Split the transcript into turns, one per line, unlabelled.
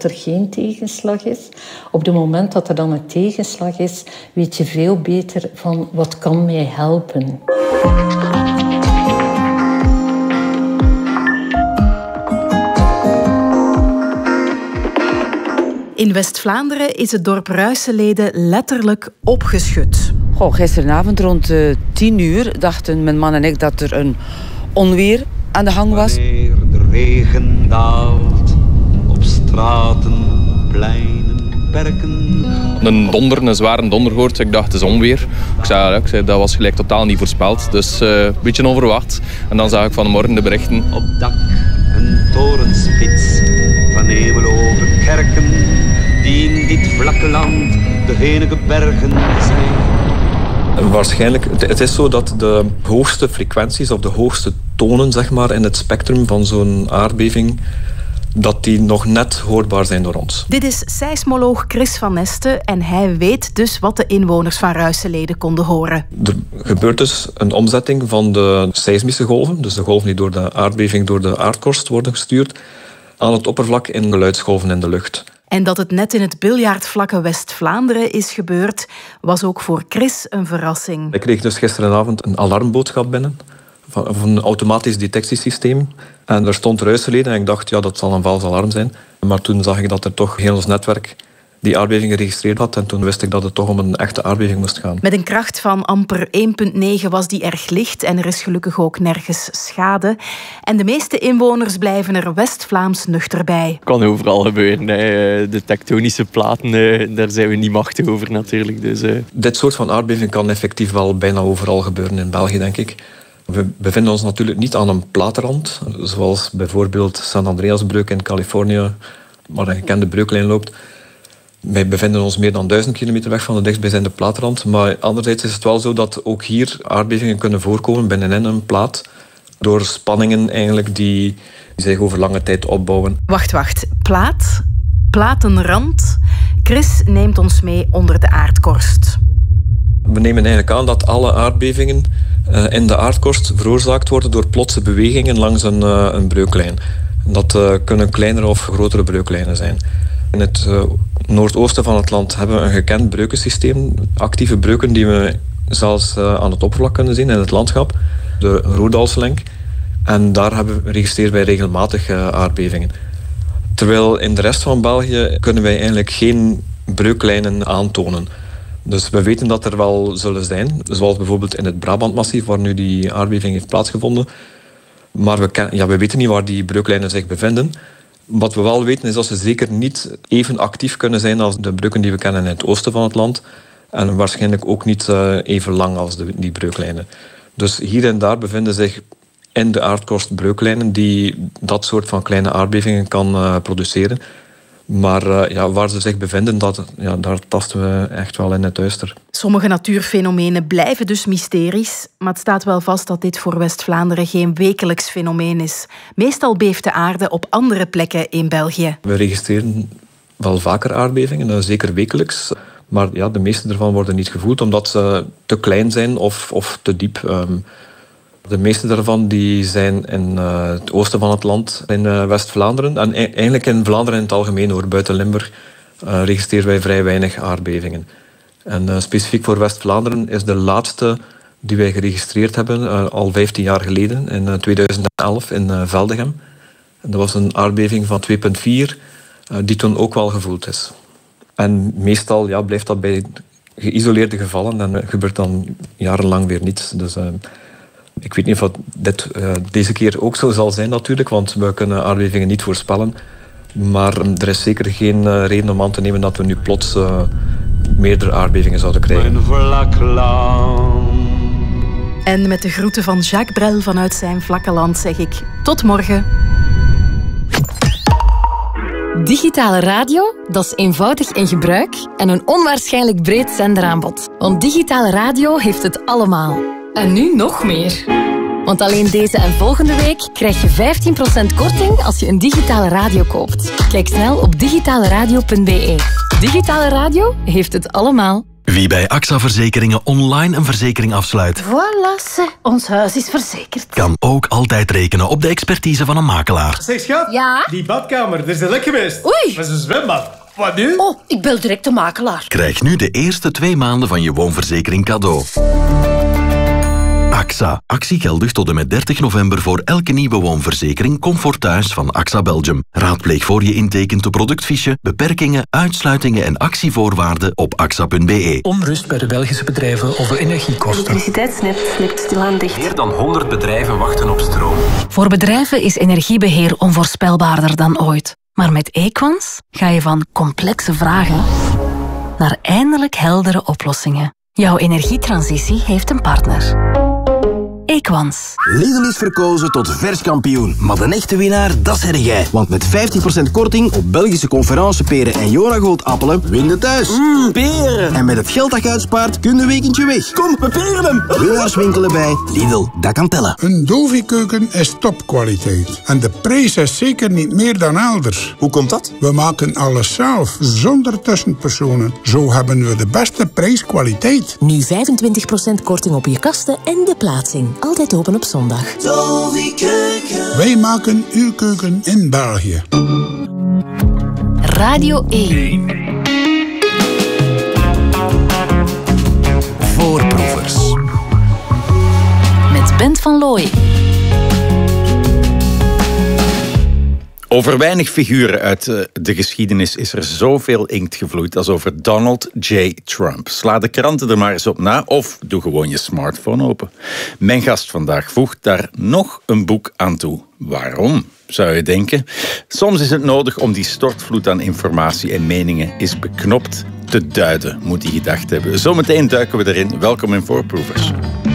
er geen tegenslag is. Op het moment dat er dan een tegenslag is, weet je veel beter van wat kan mij helpen.
In West-Vlaanderen is het dorp Ruisselede letterlijk opgeschud.
Gisteravond rond 10 uur dachten mijn man en ik dat er een onweer aan de gang was.
Wanneer de regen daalt op straten, pleinen, perken.
Een zware donder gehoord. Ik dacht, het is onweer. Ik zei, dat was gelijk totaal niet voorspeld. Dus een beetje onverwacht. En dan zag ik vanmorgen de berichten.
Op dak en torenspits van hemeloge kerken, die in dit vlakke land de enige bergen zijn.
Waarschijnlijk, het is zo dat de hoogste frequenties of de hoogste tonen zeg maar, in het spectrum van zo'n aardbeving, dat die nog net hoorbaar zijn door ons.
Dit is seismoloog Chris van Nesten en hij weet dus wat de inwoners van Ruisselede konden horen.
Er gebeurt dus een omzetting van de seismische golven, dus de golven die door de aardbeving door de aardkorst worden gestuurd, aan het oppervlak in geluidsgolven in de lucht.
En dat het net in het biljartvlakke West-Vlaanderen is gebeurd, was ook voor Chris een verrassing.
Ik kreeg dus gisteravond een alarmboodschap binnen, of een automatisch detectiesysteem. En er stond Ruisselede en ik dacht, ja, dat zal een vals alarm zijn. Maar toen zag ik dat er toch heel ons netwerk die aardbeving geregistreerd had. En toen wist ik dat het toch om een echte aardbeving moest gaan.
Met een kracht van amper 1,9 was die erg licht en er is gelukkig ook nergens schade. En de meeste inwoners blijven er West-Vlaams nuchter bij.
Het kan overal gebeuren. De tektonische platen, daar zijn we niet machtig over natuurlijk. Dus,
Dit soort van aardbeving kan effectief wel bijna overal gebeuren in België, denk ik. We bevinden ons natuurlijk niet aan een plaatrand, zoals bijvoorbeeld San Andreasbreuk in Californië, waar een gekende breuklijn loopt. Wij bevinden ons meer dan 1000 kilometer weg van de dichtstbijzijnde plaatrand. Maar anderzijds is het wel zo dat ook hier aardbevingen kunnen voorkomen binnenin een plaat, door spanningen eigenlijk die zich over lange tijd opbouwen.
Wacht. Platenrand. Chris neemt ons mee onder de aardkorst.
We nemen eigenlijk aan dat alle aardbevingen in de aardkorst veroorzaakt worden door plotse bewegingen langs een breuklijn. Dat kunnen kleinere of grotere breuklijnen zijn. In het noordoosten van het land hebben we een gekend breukensysteem. Actieve breuken die we zelfs aan het oppervlak kunnen zien in het landschap. De Roerdalslenk. En daar registreren wij regelmatig aardbevingen. Terwijl in de rest van België kunnen wij eigenlijk geen breuklijnen aantonen. Dus we weten dat er wel zullen zijn. Zoals bijvoorbeeld in het Brabantmassief, waar nu die aardbeving heeft plaatsgevonden. Maar we weten niet waar die breuklijnen zich bevinden. Wat we wel weten is dat ze zeker niet even actief kunnen zijn als de breuken die we kennen in het oosten van het land. En waarschijnlijk ook niet even lang als die breuklijnen. Dus hier en daar bevinden zich in de aardkorst breuklijnen die dat soort van kleine aardbevingen kan produceren. Maar waar ze zich bevinden, daar tasten we echt wel in het duister.
Sommige natuurfenomenen blijven dus mysteries, maar het staat wel vast dat dit voor West-Vlaanderen geen wekelijks fenomeen is. Meestal beeft de aarde op andere plekken in België.
We registreren wel vaker aardbevingen, zeker wekelijks. Maar de meeste ervan worden niet gevoeld omdat ze te klein zijn of te diep. De meeste daarvan die zijn in het oosten van het land, in West-Vlaanderen. En eigenlijk in Vlaanderen in het algemeen, hoor. Buiten Limburg registreren wij vrij weinig aardbevingen. En specifiek voor West-Vlaanderen is de laatste die wij geregistreerd hebben al 15 jaar geleden, in 2011 in Veldegem. En dat was een aardbeving van 2,4 die toen ook wel gevoeld is. En meestal blijft dat bij geïsoleerde gevallen en gebeurt dan jarenlang weer niets. Dus ik weet niet of dit deze keer ook zo zal zijn natuurlijk, want we kunnen aardbevingen niet voorspellen. Maar er is zeker geen reden om aan te nemen dat we nu plots meerdere aardbevingen zouden krijgen.
En met de groeten van Jacques Brel vanuit zijn vlakke land zeg ik tot morgen.
Digitale radio, dat is eenvoudig in gebruik en een onwaarschijnlijk breed zenderaanbod. Want digitale radio heeft het allemaal. En nu nog meer. Want alleen deze en volgende week krijg je 15% korting als je een digitale radio koopt. Kijk snel op digitaleradio.be. Digitale radio heeft het allemaal.
Wie bij AXA Verzekeringen online een verzekering afsluit,
Voilà, ons huis is verzekerd.
kan ook altijd rekenen op de expertise van een makelaar.
Zeg schat,
Ja?
die badkamer, er is een lek geweest.
Oei.
Dat is een zwembad. Wat nu?
Oh, ik bel direct de makelaar.
Krijg nu de eerste 2 maanden van je woonverzekering cadeau. AXA. Actie geldig tot en met 30 november voor elke nieuwe woonverzekering Comfort Thuis van AXA Belgium. Raadpleeg voor je intekent de productfiche, beperkingen, uitsluitingen en actievoorwaarden op axa.be.
Onrust bij de Belgische bedrijven over energiekosten.
Elektriciteitsnet ligt stilaan dicht.
Meer dan 100 bedrijven wachten op stroom.
Voor bedrijven is energiebeheer onvoorspelbaarder dan ooit. Maar met Equans ga je van complexe vragen naar eindelijk heldere oplossingen. Jouw energietransitie heeft een partner. Equans.
Lidl is verkozen tot verskampioen. Maar de echte winnaar, dat zeg jij. Want met 15% korting op Belgische conferenceperen en Jonagold appelen, win je thuis. Peren! En met het geld dat je uitspaart, kun je een weekendje weg. Kom, we peren hem! Winnaars winkelen bij Lidl, dat kan tellen.
Een Dovi-keuken is topkwaliteit. En de prijs is zeker niet meer dan elders.
Hoe komt dat?
We maken alles zelf, zonder tussenpersonen. Zo hebben we de beste prijskwaliteit.
Nu 25% korting op je kasten en de plaatsing. Altijd open op zondag.
Wij maken uw keuken in België.
Radio 1.
Voorproevers.
Met Bent van Looy.
Over weinig figuren uit de geschiedenis is er zoveel inkt gevloeid als over Donald J. Trump. Sla de kranten er maar eens op na of doe gewoon je smartphone open. Mijn gast vandaag voegt daar nog een boek aan toe. Waarom, zou je denken? Soms is het nodig om die stortvloed aan informatie en meningen eens beknopt te duiden, moet hij gedacht hebben. Zometeen duiken we erin. Welkom in Voorproevers.